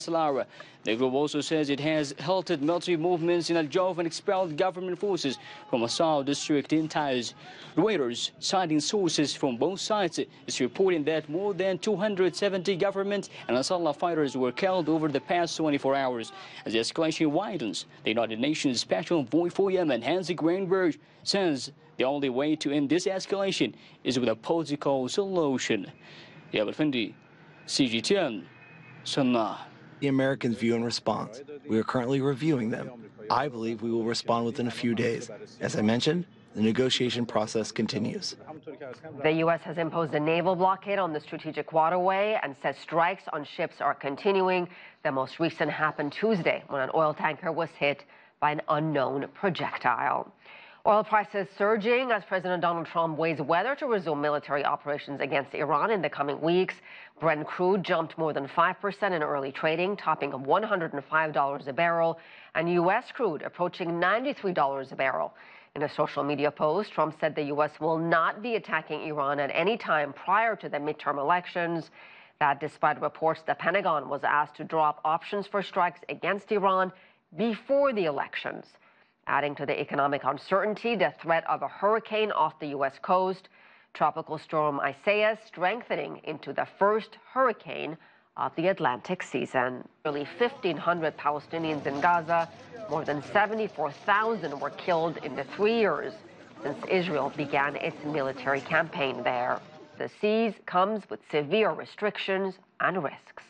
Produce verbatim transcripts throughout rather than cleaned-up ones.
Lara. The group also says it has halted military movements in Al Jawf and expelled government forces from Asal district in Taiz. Reuters, citing sources from both sides, is reporting that more than two hundred seventy government and Ansarullah fighters were killed over the past twenty-four hours. As the escalation widens, the United Nations Special Envoy for Yemen, Hansi Greenberg, says the only way to end this escalation is with a political solution. Yabal Fendi, C G T N, Sana'a. The Americans view and response. We are currently reviewing them. I believe we will respond within a few days. As I mentioned, the negotiation process continues. The U S has imposed a naval blockade on the strategic waterway and says strikes on ships are continuing. The most recent happened Tuesday when an oil tanker was hit by an unknown projectile. Oil prices surging as President Donald Trump weighs whether to resume military operations against Iran in the coming weeks. Brent crude jumped more than five percent in early trading, topping one hundred five dollars a barrel, and U S crude approaching ninety-three dollars a barrel. In a social media post, Trump said the U S will not be attacking Iran at any time prior to the midterm elections. That despite reports the Pentagon was asked to drop options for strikes against Iran before the elections. Adding to the economic uncertainty, the threat of a hurricane off the U S coast, Tropical Storm Isaias strengthening into the first hurricane of the Atlantic season. Nearly fifteen hundred Palestinians in Gaza, more than seventy-four thousand were killed in the three years since Israel began its military campaign there. The siege comes with severe restrictions and risks.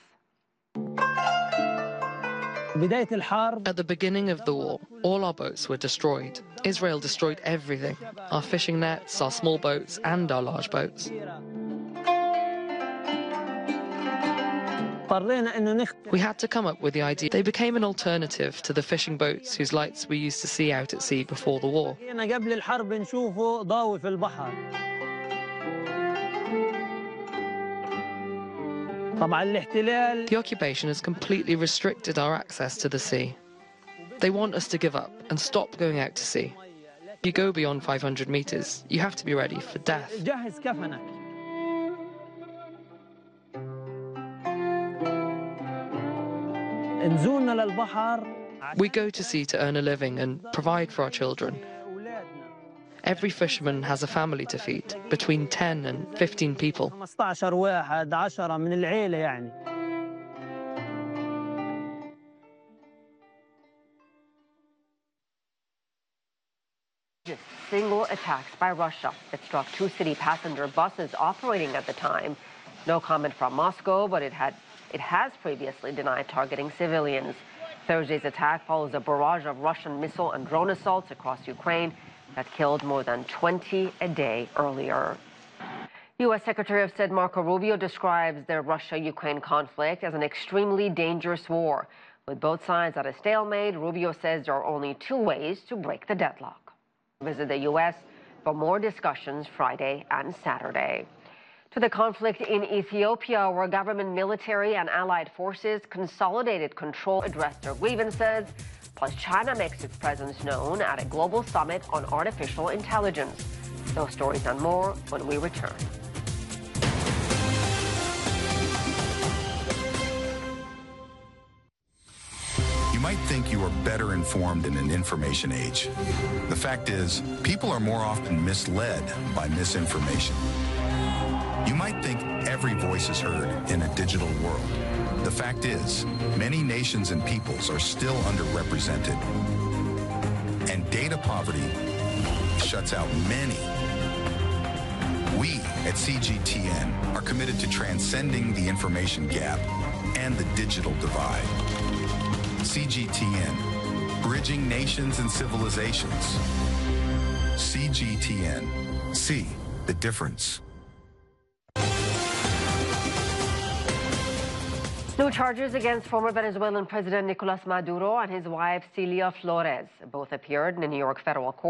At the beginning of the war, all our boats were destroyed. Israel destroyed everything, our fishing nets, our small boats, and our large boats. We had to come up with the idea. They became an alternative to the fishing boats whose lights we used to see out at sea before the war. The occupation has completely restricted our access to the sea. They want us to give up and stop going out to sea. If you go beyond five hundred meters, you have to be ready for death. We go to sea to earn a living and provide for our children. Every fisherman has a family to feed, between ten and fifteen people. Single attacks by Russia that struck two city passenger buses operating at the time. No comment from Moscow, but it had it has previously denied targeting civilians. Thursday's attack follows a barrage of Russian missile and drone assaults across Ukraine that killed more than twenty a day earlier. U S Secretary of State Marco Rubio describes the Russia-Ukraine conflict as an extremely dangerous war. With both sides at a stalemate, Rubio says there are only two ways to break the deadlock. Visit the U S for more discussions Friday and Saturday. To the conflict in Ethiopia, where government, military, and allied forces consolidated control, addressed their grievances. Plus, China makes its presence known at a global summit on artificial intelligence. Those stories and more when we return. You might think you are better informed in an information age. The fact is, people are more often misled by misinformation. You might think every voice is heard in a digital world. The fact is, many nations and peoples are still underrepresented. And data poverty shuts out many. We at C G T N are committed to transcending the information gap and the digital divide. C G T N, bridging nations and civilizations. C G T N, see the difference. No charges against former Venezuelan President Nicolas Maduro and his wife Cilia Flores. Both appeared in a New York federal court.